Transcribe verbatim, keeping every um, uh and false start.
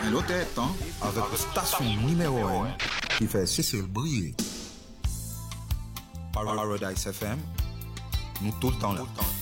Et l'autre temps, avec la station numéro un qui fait Cécile briller. Paradise F M, nous tout le temps là.